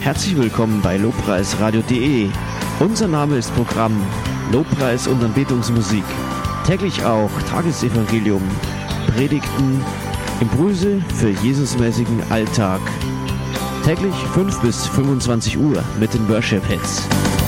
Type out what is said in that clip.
Herzlich willkommen bei lobpreisradio.de. Unser Name ist Programm Lobpreis und Anbetungsmusik. Täglich auch Tagesevangelium, Predigten, Impulse für Jesusmäßigen Alltag. Täglich 5 bis 25 Uhr mit den Worship Hits.